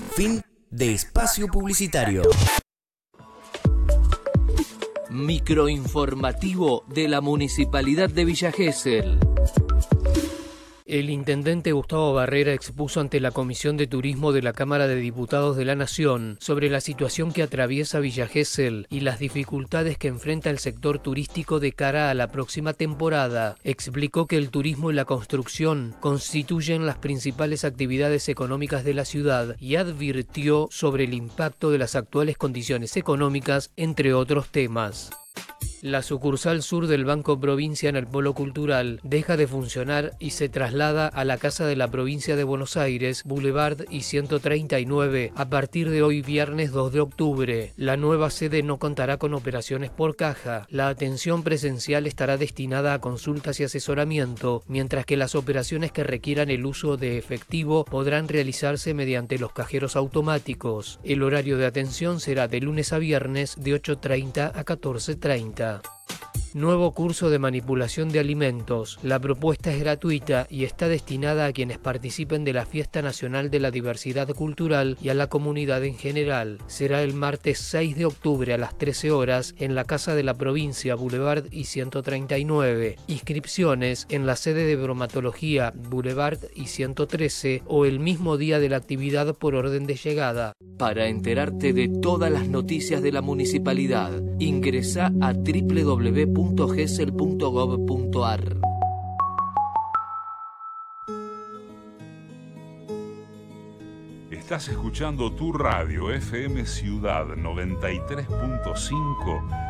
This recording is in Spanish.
Fin de espacio publicitario. Microinformativo de la Municipalidad de Villa Gesell. El intendente Gustavo Barrera expuso ante la Comisión de Turismo de la Cámara de Diputados de la Nación sobre la situación que atraviesa Villa Gesell y las dificultades que enfrenta el sector turístico de cara a la próxima temporada. Explicó que el turismo y la construcción constituyen las principales actividades económicas de la ciudad y advirtió sobre el impacto de las actuales condiciones económicas, entre otros temas. La sucursal sur del Banco Provincia en el Polo Cultural deja de funcionar y se traslada a la Casa de la Provincia de Buenos Aires, Boulevard y 139, a partir de hoy viernes 2 de octubre. La nueva sede no contará con operaciones por caja. La atención presencial estará destinada a consultas y asesoramiento, mientras que las operaciones que requieran el uso de efectivo podrán realizarse mediante los cajeros automáticos. El horario de atención será de lunes a viernes de 8:30 a 14:30. Nuevo curso de manipulación de alimentos. La propuesta es gratuita y está destinada a quienes participen de la Fiesta Nacional de la Diversidad Cultural y a la comunidad en general. Será el martes 6 de octubre a las 13 horas en la Casa de la Provincia, Boulevard y 139. Inscripciones en la sede de bromatología, Boulevard y 113 o el mismo día de la actividad por orden de llegada. Para enterarte de todas las noticias de la municipalidad, ingresa a www.gesell.gov.ar. Estás escuchando tu radio FM Ciudad 93.5